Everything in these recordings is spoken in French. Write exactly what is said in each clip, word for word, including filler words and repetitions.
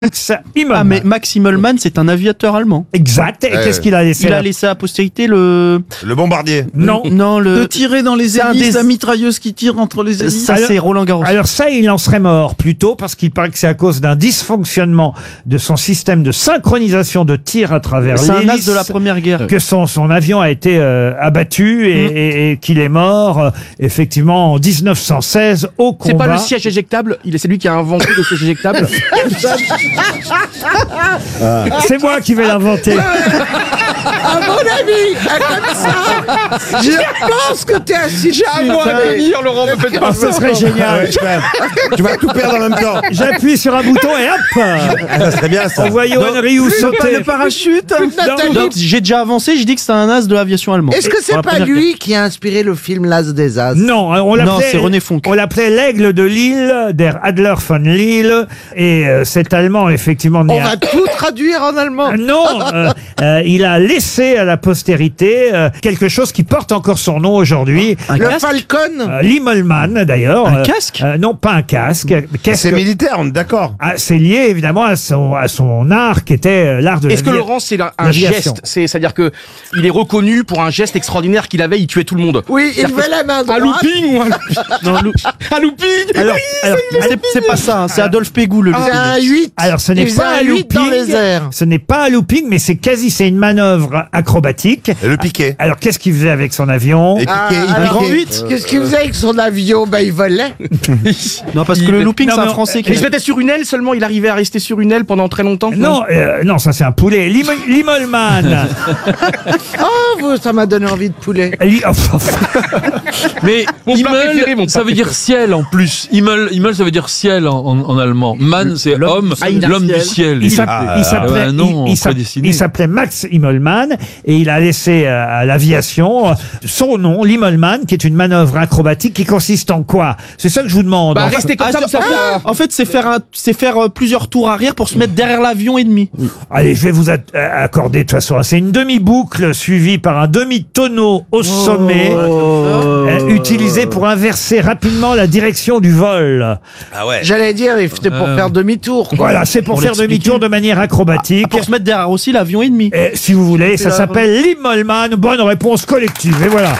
Max Immelmann. Ah, mais Max Immelmann, c'est un aviateur allemand. Exact. Et Ouais. qu'est-ce qu'il a laissé Il là a laissé à postérité le... Le bombardier. Non. Non, De le... tirer dans les c'est un hélices, des- la mitrailleuse qui tire entre les hélices. Ça, Alors- c'est Roland Garros. Alors ça, il en serait mort plutôt parce qu'il paraît que c'est à cause d'un dysfonctionnement de son système de synchronisation de tir à travers C'est un as l'hélice de la Première Guerre. que son, son avion a été euh, abattu et, Mm. et- et qu'il est mort euh, effectivement en dix-neuf cent seize au combat. C'est pas le siège éjectable, il est c'est lui qui a inventé le siège éjectable. C'est moi qui vais l'inventer. À mon avis, comme ça, je pense que t'es assis. J'ai À moi de dire, Laurent, me faites pas Oh, ce serait génial. Ouais, je- tu vas tout perdre en même temps. J'appuie sur un bouton et hop, Ah, ça serait bien ça. on voit Johan Rioux Pas sauter. le parachute. Nathalie, Donc, j'ai déjà avancé, j'ai dit que c'est un as de l'aviation allemande. est-ce que Pour c'est la pas Première lui qui a inspiré le film L'As des As? Non, on l'appelait. Non, c'est René Fonck. On l'appelait l'aigle de Lille, der Adler von Lille, et euh, cet Allemand effectivement né On à- va tout traduire en allemand. Euh, Non, euh, euh, il a laissé à la postérité euh, quelque chose qui porte encore son nom aujourd'hui. Un Le casque Falcon. Euh, L'Immelmann d'ailleurs. Un Euh, casque euh, Non, pas un casque. Qu'est-ce C'est que- militaire, on est d'accord. Ah, c'est lié évidemment à son, à son art qui était euh, l'art de Est-ce que l'avi- Laurent, c'est un, un l'aviation. geste c'est, C'est-à-dire que il est reconnu pour un geste extraordinaire qu'il avait, il tuait tout le monde. Oui, il levait la main Un droite. looping ou un, Non, lou- un looping Alors, alors, c'est c'est pas ça, hein, c'est Adolphe Pégout le C'est looping. un huit. alors, ce n'est Il faisait pas un un huit dans looping. les airs. Ce n'est pas un looping, mais c'est quasi, c'est une manœuvre acrobatique. Et le piquet. Alors, qu'est-ce qu'il faisait avec son avion Et Ah, piquet, il alors, piquait. huit. Qu'est-ce qu'il faisait avec son avion? Bah, il volait. Non, parce que Il- le looping, Non, c'est un mais- français qui... Il se mettait sur une aile seulement, il arrivait à rester sur une aile pendant très longtemps. Non, euh, non, ça c'est un poulet. L'Im- L'Immelmann. Oh, vous, ça m'a donné envie de poulet. Li- oh, oh, Mais Mon plat Himmel, préféré, mon ça plat veut dire ciel en plus. Himmel, Himmel, ça veut dire ciel en, en, en allemand. Mann, c'est homme, Ah, il a l'homme ciel. du ciel. il s'app- Ah, il s'appelait ouais, non, il- il s'app- prédestiné. il s'appelait Max Immelmann et il a laissé euh, à l'aviation euh, son nom, l'Immelmann, qui est une manœuvre acrobatique qui consiste en quoi? C'est ça que je vous demande. Bah, En fait. restez comme Ah, ça, c'est- ça fait- En fait, c'est faire, un- c'est faire euh, plusieurs tours arrière pour se mettre derrière l'avion ennemi. Allez, je vais vous a- euh, accorder de toute façon. C'est une demi-boucle suivie par un demi-tonneau au sommet, euh, utilisé pour inverser rapidement la direction du vol. Ah ouais. J'allais dire, c'était pour Euh. faire demi-tour. quoi. Voilà, c'est pour, Pour faire l'expliquer. demi-tour de manière acrobatique. Pour se mettre derrière aussi l'avion ennemi. Et si vous voulez, ça la- s'appelle l'Immelmann. Bonne réponse collective. Et voilà.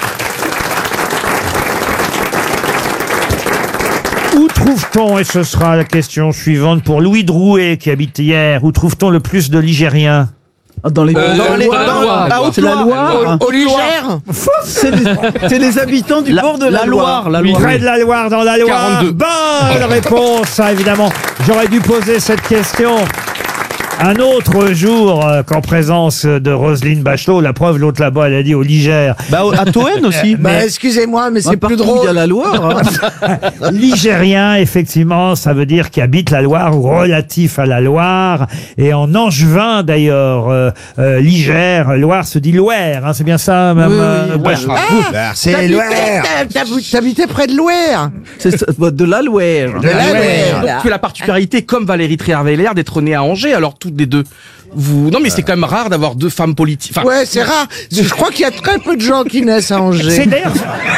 Où trouve-t-on, et ce sera la question suivante pour Louis Drouet qui habite hier, où trouve-t-on le plus de Ligériens? Dans les. Euh, Dans les- la dans- Loire. la C'est la Loire. Au Ligère. C'est les, c'est les habitants du La, bord de la, la Loire, la Loire. Près de la Loire, dans la Loire. quarante-deux. Bonne réponse, ça, évidemment. J'aurais dû poser cette question un autre jour euh, qu'en présence de Roselyne Bachelot. La preuve, l'autre là-bas, elle a dit au Ligère. Bah, au- à Toen aussi. Bah, excusez-moi, mais c'est plus Il y a drôle. la Loire. hein. Ligérien, effectivement, ça veut dire qui habite la Loire ou relatif à la Loire. Et en angevin, d'ailleurs, euh, euh, Ligère, Loire se dit Loire. Hein, c'est bien ça, même Oui, oui, euh, oui. Bachelot. Ah, c'est T'habitais- loin. t'as- t'as- T'habitais près de Loire. C'est ça, de la Loire. De la Donc, Loire. tu as la particularité, comme Valérie Trierweiler, d'être née à Angers, alors toutes les deux. Vous... Non, mais c'est quand même rare d'avoir deux femmes politiques. Enfin, Ouais, c'est rare. Je crois qu'il y a très peu de gens qui naissent à C'est Angers. d'ailleurs,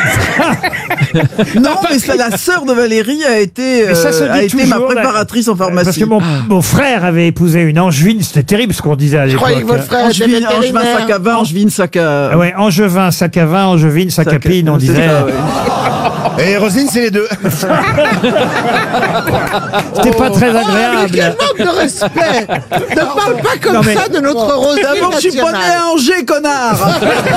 Non, mais c'est la sœur de Valérie a été, Mais ça se euh, a dit été ma toujours, là. préparatrice en pharmacie. parce que mon, mon frère avait épousé une angevine, c'était terrible ce qu'on disait à Je l'époque. croyais que votre frère était Angevin, Angevin, vétérinaire. sac à vin, Angevin, sac à... Ah ouais, angevin, sac à vin, angevine, sac à sac à- pine, on c'est disait. ça, ouais. Et Roselyne, c'est les deux. C'était pas très Oh, mais agréable. quel manque de respect. Ne parle pas comme Non, mais- ça de notre Roselyne D'abord, je suis pas né nationale. à Angers, connard.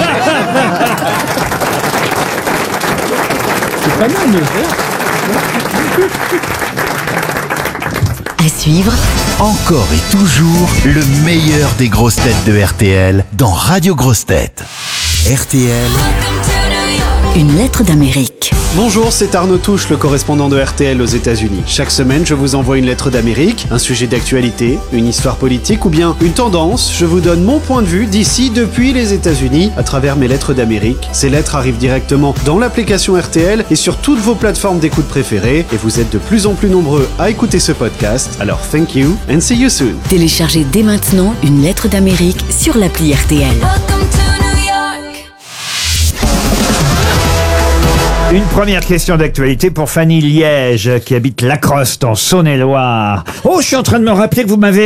À suivre, Encore et toujours le meilleur des grosses têtes de R T L dans Radio Grosses Têtes. R T L, une lettre d'Amérique. Bonjour, c'est Arnaud Touche, le correspondant de R T L aux États-Unis. Chaque semaine, je vous envoie une lettre d'Amérique, un sujet d'actualité, une histoire politique ou bien une tendance. Je vous donne mon point de vue d'ici, depuis les États-Unis, à travers mes lettres d'Amérique. Ces lettres arrivent directement dans l'application R T L et sur toutes vos plateformes d'écoute préférées. Et vous êtes de plus en plus nombreux à écouter ce podcast. Alors, thank you and see you soon. Téléchargez dès maintenant une lettre d'Amérique sur l'appli R T L. Une première question d'actualité pour Fanny Liège, qui habite Lacroste, en Saône-et-Loire. Oh, je suis en train de me rappeler que vous m'avez